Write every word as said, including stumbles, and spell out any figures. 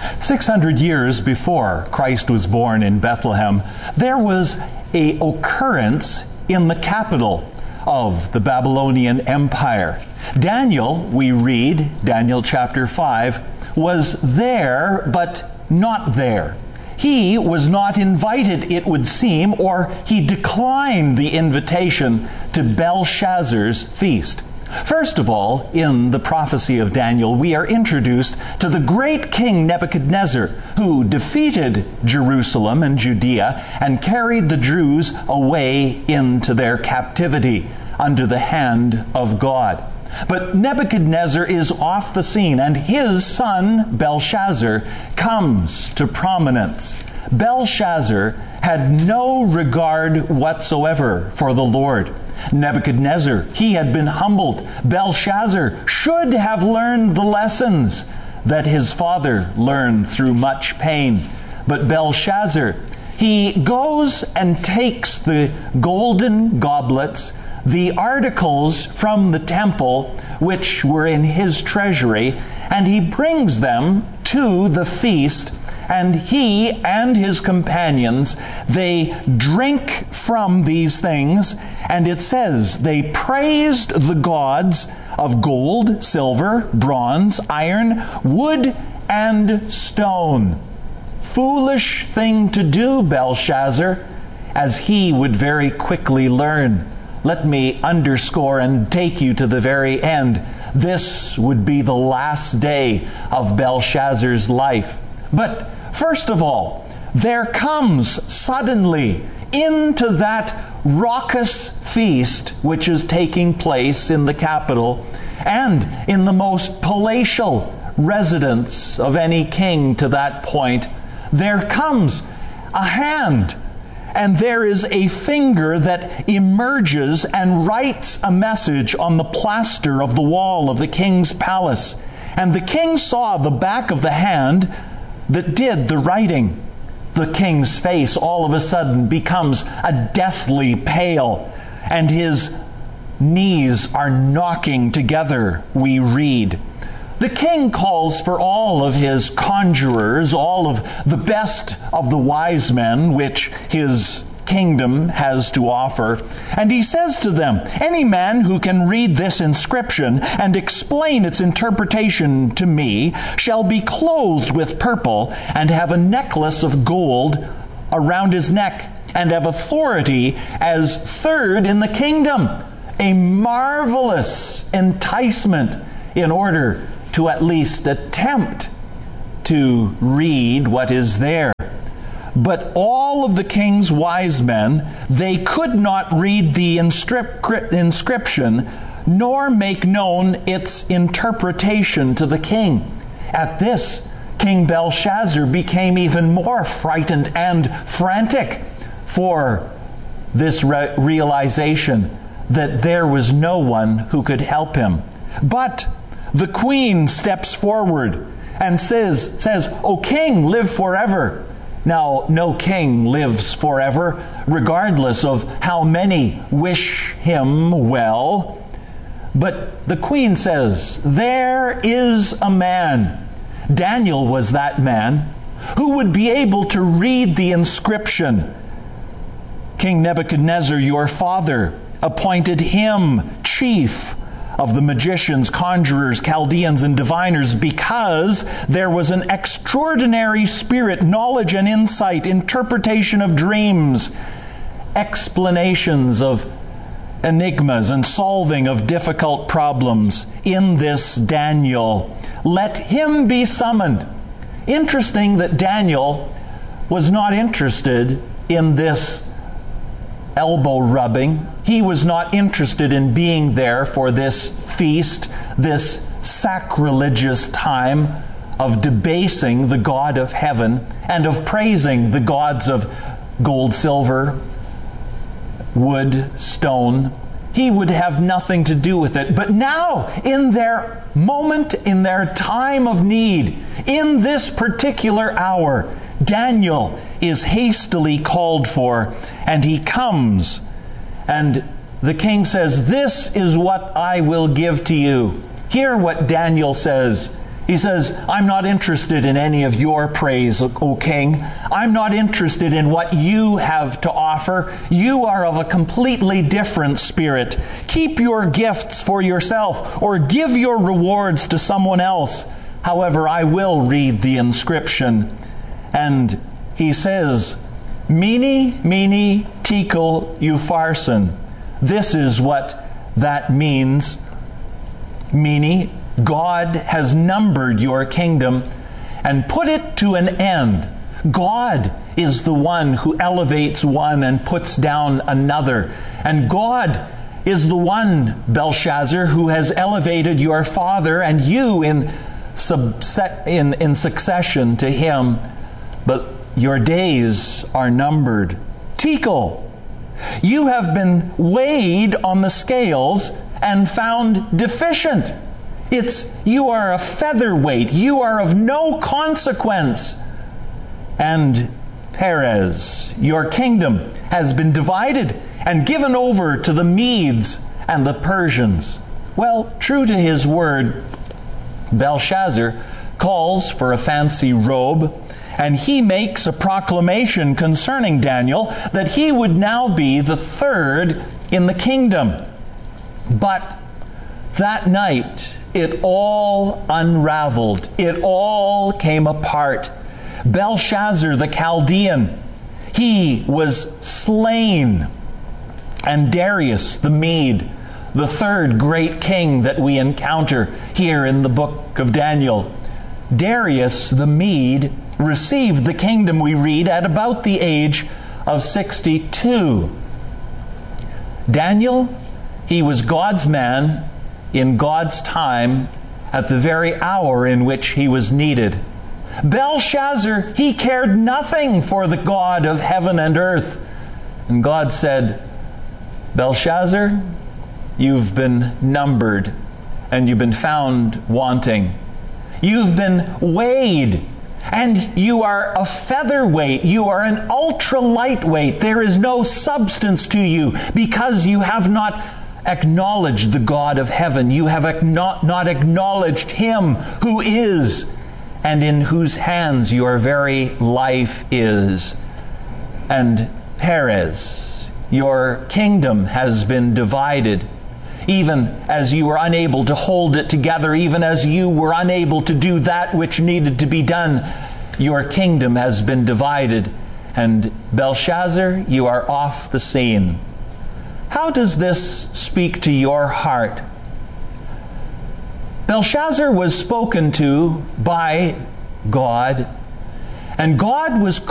six hundred years before Christ was born in Bethlehem, there was a occurrence in the capital of the Babylonian Empire. Daniel, we read, Daniel chapter five, was there, but not there. He was not invited, it would seem, or he declined the invitation to Belshazzar's feast. First of all, in the prophecy of Daniel, we are introduced to the great king Nebuchadnezzar, who defeated Jerusalem and Judea and carried the Jews away into their captivity under the hand of God. But Nebuchadnezzar is off the scene, and his son, Belshazzar, comes to prominence. Belshazzar had no regard whatsoever for the Lord. Nebuchadnezzar, he had been humbled. Belshazzar should have learned the lessons that his father learned through much pain. But Belshazzar, he goes and takes the golden goblets, the articles from the temple which were in his treasury, and he brings them to the feast, and he and his companions, they drink from these things, and it says they praised the gods of gold, silver, bronze, iron, wood, and stone. Foolish thing to do, Belshazzar, as he would very quickly learn. Let me underscore and take you to the very end. This would be the last day of Belshazzar's life. But first of all, there comes suddenly into that raucous feast which is taking place in the capital and in the most palatial residence of any king to that point, there comes a hand. And there is a finger that emerges and writes a message on the plaster of the wall of the king's palace. And the king saw the back of the hand that did the writing. The king's face all of a sudden becomes a deathly pale, and his knees are knocking together, we read. The king calls for all of his conjurers, all of the best of the wise men which his kingdom has to offer, and he says to them, "Any man who can read this inscription and explain its interpretation to me shall be clothed with purple and have a necklace of gold around his neck and have authority as third in the kingdom." A marvelous enticement in order to at least attempt to read what is there. But all of the king's wise men, they could not read the inscrip- inscription, nor make known its interpretation to the king. At this, King Belshazzar became even more frightened and frantic for this re- realization that there was no one who could help him. But the queen steps forward and says, says, "O king, live forever." Now, no king lives forever, regardless of how many wish him well. But the queen says, "There is a man," Daniel was that man, "who would be able to read the inscription. King Nebuchadnezzar, your father, appointed him chief of the magicians, conjurers, Chaldeans, and diviners, because there was an extraordinary spirit, knowledge and insight, interpretation of dreams, explanations of enigmas, and solving of difficult problems in this Daniel. Let him be summoned." Interesting that Daniel was not interested in this elbow rubbing. He was not interested in being there for this feast, this sacrilegious time of debasing the God of heaven and of praising the gods of gold, silver, wood, stone. He would have nothing to do with it. But now, in their moment, in their time of need, in this particular hour, Daniel is hastily called for, and he comes. And the king says, "This is what I will give to you." Hear what Daniel says He says, I'm not interested in any of your praise, O king. I'm not interested in what you have to offer. You are of a completely different spirit. Keep your gifts for yourself, or give your rewards to someone else. However, I will read the inscription. And he says, Mene, mene, tekel, upharsin. This is what that means. Mene, God has numbered your kingdom and put it to an end. God is the one who elevates one and puts down another. And God is the one, Belshazzar, who has elevated your father and you in, subset, in, in succession to him. But your days are numbered. Tekel, you have been weighed on the scales and found deficient. It's, you are a featherweight. You are of no consequence. And Peres, your kingdom has been divided and given over to the Medes and the Persians. Well, true to his word, Belshazzar calls for a fancy robe, and he makes a proclamation concerning Daniel that he would now be the third in the kingdom. But that night, it all unraveled. It all came apart. Belshazzar the Chaldean, he was slain. And Darius the Mede, the third great king that we encounter here in the book of Daniel, Darius the Mede received the kingdom, we read, at about the age of sixty-two. Daniel, he was God's man in God's time at the very hour in which he was needed. Belshazzar, he cared nothing for the God of heaven and earth. And God said, Belshazzar, you've been numbered and you've been found wanting. You've been weighed and you are a featherweight. You are an ultra lightweight. There is no substance to you because you have not acknowledged the God of heaven. You have not acknowledged Him who is and in whose hands your very life is. And Peres, your kingdom has been divided, even as you were unable to hold it together, even as you were unable to do that which needed to be done. Your kingdom has been divided. And Belshazzar, you are off the scene. How does this speak to your heart? Belshazzar was spoken to by God, and God was